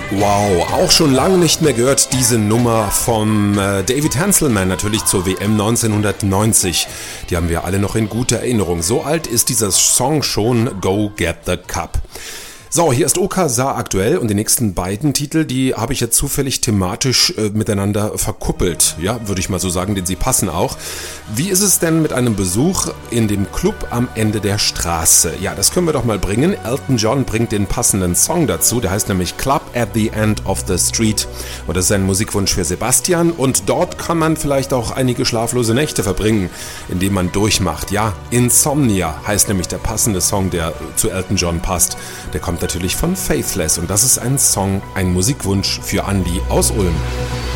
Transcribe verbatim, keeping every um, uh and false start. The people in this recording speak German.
Wow, auch schon lange nicht mehr gehört diese Nummer vom äh, David Hanselman, natürlich zur W M neunzehnhundertneunzig. Die haben wir alle noch in guter Erinnerung. So alt ist dieser Song schon, Go Get the Cup. So, hier ist Okasa aktuell und die nächsten beiden Titel, die habe ich jetzt zufällig thematisch äh, miteinander verkuppelt. Ja, würde ich mal so sagen, denn sie passen auch. Wie ist es denn mit einem Besuch in dem Club am Ende der Straße? Ja, das können wir doch mal bringen. Elton John bringt den passenden Song dazu, der heißt nämlich Club at the End of the Street. Und das ist ein Musikwunsch für Sebastian und dort kann man vielleicht auch einige schlaflose Nächte verbringen, indem man durchmacht. Ja, Insomnia heißt nämlich der passende Song, der zu Elton John passt. Der kommt natürlich von Faithless und das ist ein Song, ein Musikwunsch für Andi aus Ulm.